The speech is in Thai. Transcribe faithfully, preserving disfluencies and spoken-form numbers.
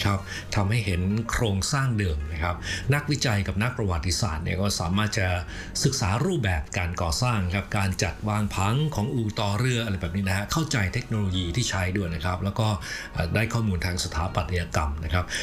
นะครับทำให้เห็นโครงสร้างเดิมนะครับนักวิจัยกับนักประวัติศาสตร์เนี่ยก็สามารถจะศึกษารูปแบบการก่อสร้างครับการจัดวางผังของอู่ต่อเรืออะไรแบบนี้นะฮะเข้าใจเทคโนโลยีที่ใช้ด้วยนะครับแล้วก็ได้ข้อมูลทางสถาปัตยกรรมนะครับ